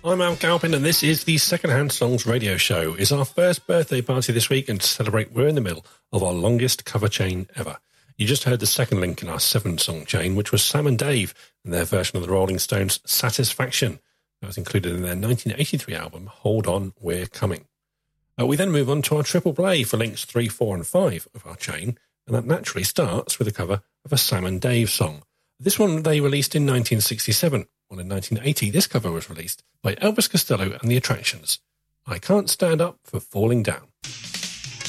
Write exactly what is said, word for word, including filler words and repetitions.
I'm Al Galpin, and this is the Secondhand Songs radio show. It's our first birthday party this week, and to celebrate, we're in the middle of our longest cover chain ever. You just heard the second link in our seven-song chain, which was Sam and Dave and their version of the Rolling Stones' Satisfaction. That was included in their nineteen eighty-three album, Hold On, We're Coming. Uh, we then move on to our triple play for links three, four and five of our chain, and that naturally starts with a cover of a Sam and Dave song. This one they released in nineteen sixty-seven. Well, in nineteen eighty, this cover was released by Elvis Costello and the Attractions. I Can't Stand Up for Falling Down.